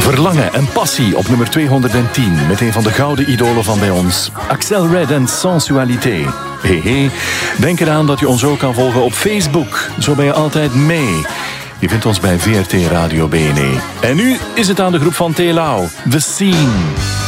Verlangen en passie op nummer 210 met een van de gouden idolen van bij ons. Axel Red en Sensualité. Hey. Denk eraan dat je ons ook kan volgen op Facebook. Zo ben je altijd mee. Je vindt ons bij VRT Radio BNE. En nu is het aan de groep van Telau. The Scene.